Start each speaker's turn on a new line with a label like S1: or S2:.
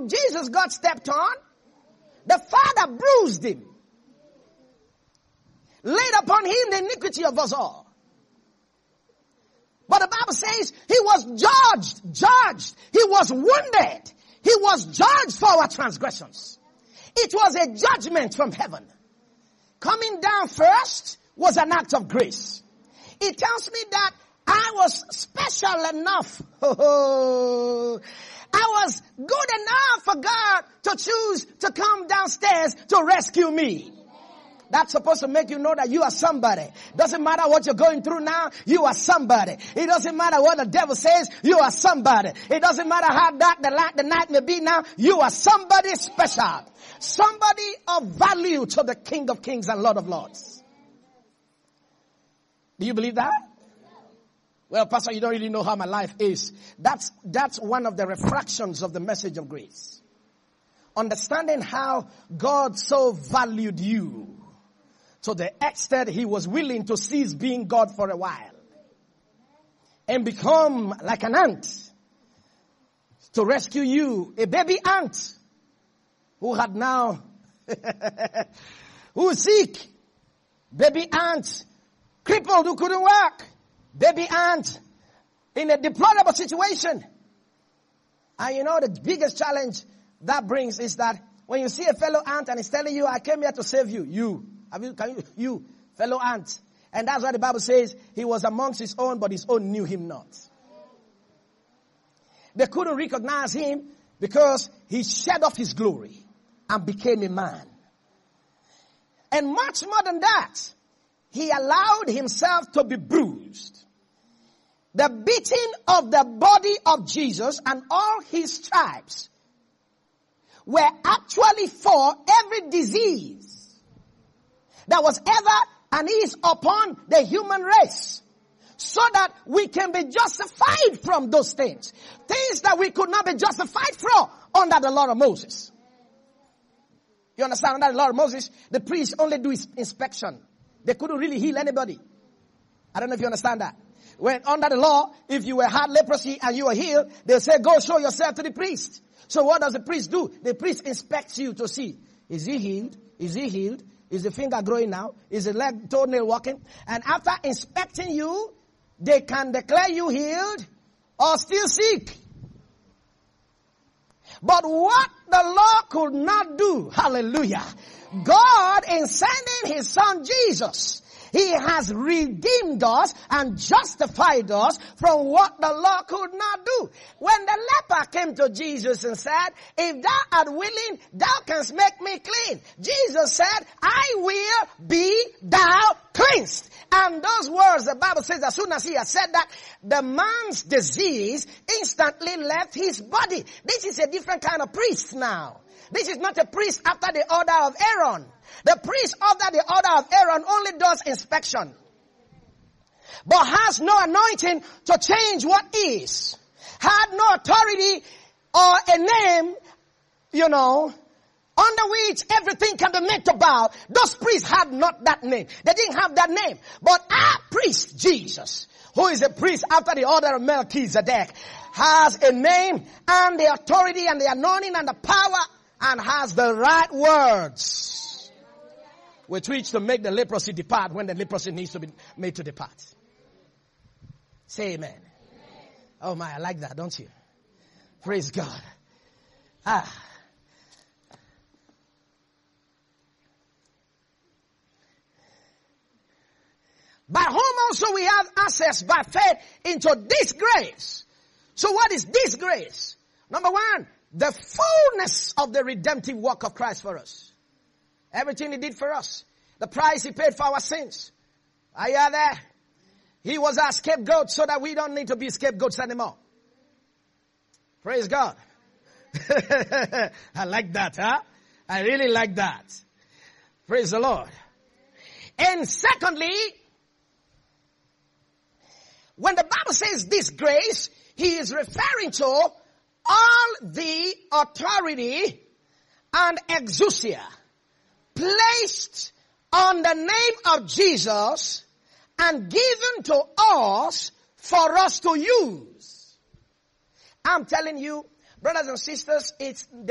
S1: when Jesus got stepped on, the Father bruised him, laid upon him the iniquity of us all. But the Bible says he was judged. He was wounded. He was judged for our transgressions. It was a judgment from heaven. Coming down first was an act of grace. It tells me that I was special enough. I was good enough for God to choose to come downstairs to rescue me. That's supposed to make you know that you are somebody. Doesn't matter what you're going through now, you are somebody. It doesn't matter what the devil says, you are somebody. It doesn't matter how dark the night may be now, you are somebody special. Somebody of value to the King of Kings and Lord of Lords. Do you believe that? Well, Pastor, you don't really know how my life is. That's one of the refractions of the message of grace. Understanding how God so valued you to the extent he was willing to cease being God for a while and become like an ant to rescue you, a baby ant who had now, who is sick, baby ant, crippled who couldn't work, baby ant in a deplorable situation. And you know the biggest challenge that brings is that when you see a fellow ant and he's telling you, I came here to save you, you fellow ant. And that's why the Bible says he was amongst his own, but his own knew him not. They couldn't recognize him because he shed off his glory and became a man. And much more than that, he allowed himself to be bruised. The beating of the body of Jesus and all his stripes were actually for every disease that was ever and is upon the human race, so that we can be justified from those things. Things that we could not be justified from under the law of Moses. You understand? Under the law of Moses, the priests only do inspection. They couldn't really heal anybody. I don't know if you understand that. When under the law, if you had leprosy and you were healed, they'll say, go show yourself to the priest. So what does the priest do? The priest inspects you to see, is he healed? Is he healed? Is the finger growing now? Is the leg, toenail walking? And after inspecting you, they can declare you healed or still sick. But what the law could not do, hallelujah, God in sending his son Jesus, he has redeemed us and justified us from what the law could not do. When the leper came to Jesus and said, if thou art willing, thou canst make me clean. Jesus said, I will be thou cleansed. And those words, the Bible says, as soon as he had said that, the man's disease instantly left his body. This is a different kind of priest now. This is not a priest after the order of Aaron. The priest after the order of Aaron only does inspection, but has no anointing to change what is. Had no authority or a name, under which everything can be made to bow. Those priests had not that name. They didn't have that name. But our priest, Jesus, who is a priest after the order of Melchizedek, has a name and the authority and the anointing and the power, and has the right words with which to make the leprosy depart when the leprosy needs to be made to depart. Say amen. Oh my, I like that, don't you? Praise God. By whom also we have access by faith into this grace. So what is this grace? Number one, the fullness of the redemptive work of Christ for us. Everything he did for us. The price he paid for our sins. Are you there? He was our scapegoat so that we don't need to be scapegoats anymore. Praise God. I like that, huh? I really like that. Praise the Lord. And secondly, when the Bible says this grace, he is referring to all the authority and exousia placed on the name of Jesus and given to us for us to use. I'm telling you, brothers and sisters, it's